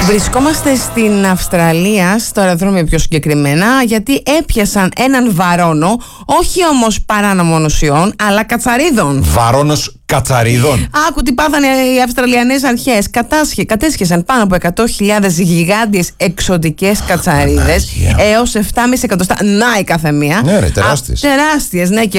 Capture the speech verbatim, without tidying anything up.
Βρισκόμαστε στην Αυστραλία, στο αεροδρόμιο πιο συγκεκριμένα, γιατί έπιασαν έναν βαρώνο, όχι όμως παράνομων ουσιών, αλλά κατσαρίδων. Βαρώνος κατσαρίδων. Άκου τι πάθανε οι Αυστραλιανές αρχές. Κατάσχε, κατέσχεσαν πάνω από εκατό χιλιάδες γιγάντιες εξωτικές κατσαρίδες έως επτά κόμμα πέντε εκατοστά. Να η καθεμία. Ναι, ρε, τεράστιες. Α, τεράστιες, ναι.